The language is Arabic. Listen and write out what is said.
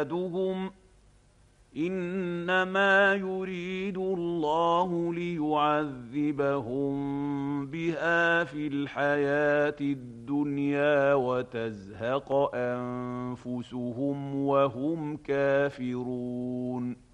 أولادهم إنما يريد الله ليعذبهم بها في الحياة الدنيا وتزهق أنفسهم وهم كافرون.